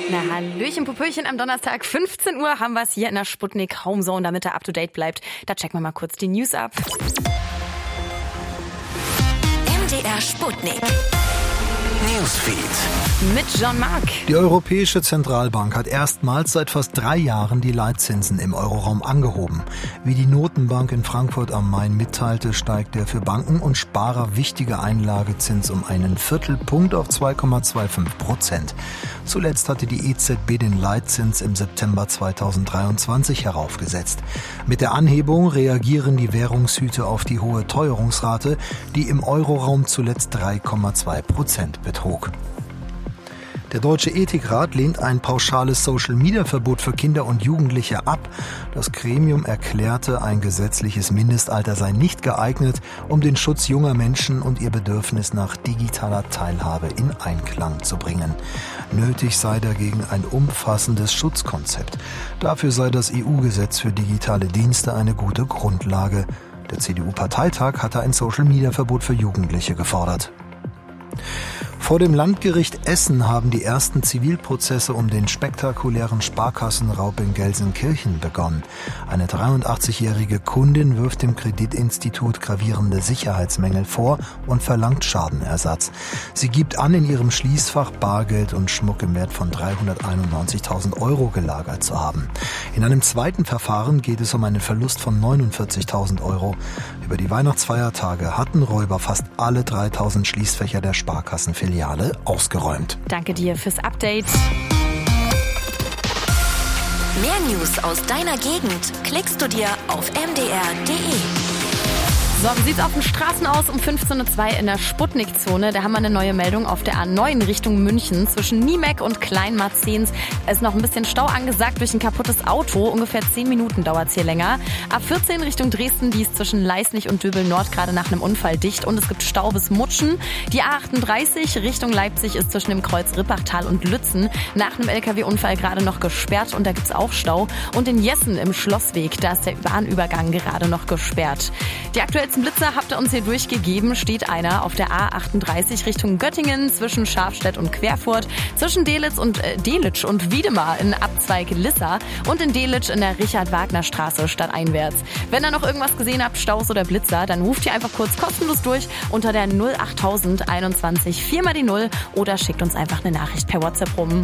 Na, Hallöchen, Popöchen, am Donnerstag, 15 Uhr haben wir es hier in der Sputnik Homezone, damit er up to date bleibt. Da checken wir mal kurz die News ab. MDR Sputnik. Newsfeed. Mit Jean-Marc. Die Europäische Zentralbank hat erstmals seit fast 3 Jahren die Leitzinsen im Euroraum angehoben. Wie die Notenbank in Frankfurt am Main mitteilte, steigt der für Banken und Sparer wichtige Einlagezins um einen Viertelpunkt auf 2,25%. Zuletzt hatte die EZB den Leitzins im September 2023 heraufgesetzt. Mit der Anhebung reagieren die Währungshüte auf die hohe Teuerungsrate, die im Euroraum zuletzt 3,2% betrug. Der Deutsche Ethikrat lehnt ein pauschales Social-Media-Verbot für Kinder und Jugendliche ab. Das Gremium erklärte, ein gesetzliches Mindestalter sei nicht geeignet, um den Schutz junger Menschen und ihr Bedürfnis nach digitaler Teilhabe in Einklang zu bringen. Nötig sei dagegen ein umfassendes Schutzkonzept. Dafür sei das EU-Gesetz für digitale Dienste eine gute Grundlage. Der CDU-Parteitag hatte ein Social-Media-Verbot für Jugendliche gefordert. Vor dem Landgericht Essen haben die ersten Zivilprozesse um den spektakulären Sparkassenraub in Gelsenkirchen begonnen. Eine 83-jährige Kundin wirft dem Kreditinstitut gravierende Sicherheitsmängel vor und verlangt Schadenersatz. Sie gibt an, in ihrem Schließfach Bargeld und Schmuck im Wert von 391.000 € gelagert zu haben. In einem zweiten Verfahren geht es um einen Verlust von 49.000 €. Über die Weihnachtsfeiertage hatten Räuber fast alle 3.000 Schließfächer der Sparkassenfiliale ausgeräumt. Danke dir fürs Update. Mehr News aus deiner Gegend klickst du dir auf mdr.de. So, wie sieht's auf den Straßen aus um 15.02 Uhr in der Sputnik-Zone? Da haben wir eine neue Meldung auf der A9 Richtung München. Zwischen Niemek und Kleinmarzens ist noch ein bisschen Stau angesagt durch ein kaputtes Auto. Ungefähr 10 Minuten dauert's hier länger. A14 Richtung Dresden, die ist zwischen Leisnig und Döbel-Nord gerade nach einem Unfall dicht. Und es gibt Stau bis Mutschen. Die A38 Richtung Leipzig ist zwischen dem Kreuz Rippachtal und Lützen nach einem LKW-Unfall gerade noch gesperrt. Und da gibt's auch Stau. Und in Jessen im Schlossweg, da ist der Bahnübergang gerade noch gesperrt. Die aktuellsten Blitzer habt ihr uns hier durchgegeben. Steht einer auf der A38 Richtung Göttingen zwischen Schafstedt und Querfurt, zwischen Delitzsch und Wiedemar in Abzweig Lissa und in Delitzsch in der Richard-Wagner-Straße stadteinwärts. Wenn ihr noch irgendwas gesehen habt, Staus oder Blitzer, dann ruft ihr einfach kurz kostenlos durch unter der 08000 21 4 mal die 0 oder schickt uns einfach eine Nachricht per WhatsApp rum.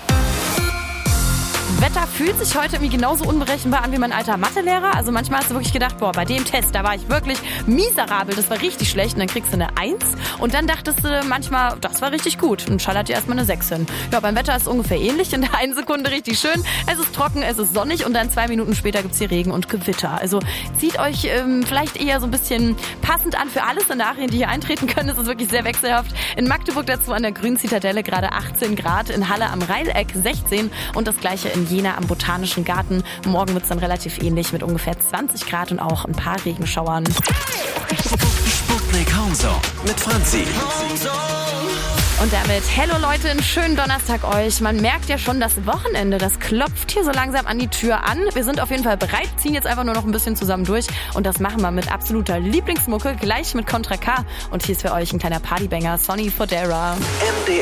Wetter fühlt sich heute irgendwie genauso unberechenbar an wie mein alter Mathelehrer. Also manchmal hast du wirklich gedacht, boah, bei dem Test, da war ich wirklich miserabel, das war richtig schlecht. Und dann kriegst du eine 1 und dann dachtest du manchmal, das war richtig gut und schallert dir erstmal eine 6 hin. Ja, beim Wetter ist es ungefähr ähnlich. In der einen Sekunde richtig schön, es ist trocken, es ist sonnig und dann 2 Minuten später gibt's hier Regen und Gewitter. Also zieht euch vielleicht eher so ein bisschen passend an für alle Szenarien, die hier eintreten können. Es ist wirklich sehr wechselhaft. In Magdeburg dazu an der Grünen Zitadelle gerade 18 Grad, in Halle am Rheineck 16 und das gleiche in Jena am Botanischen Garten. Morgen wird es dann relativ ähnlich mit ungefähr 20 Grad und auch ein paar Regenschauern. Sputnik Homezone mit Franzi. Und damit, hello Leute, einen schönen Donnerstag euch. Man merkt ja schon, das Wochenende, das klopft hier so langsam an die Tür an. Wir sind auf jeden Fall bereit, ziehen jetzt einfach nur noch ein bisschen zusammen durch. Und das machen wir mit absoluter Lieblingsmucke, gleich mit Contra K. Und hier ist für euch ein kleiner Partybanger, Sonny Fodera.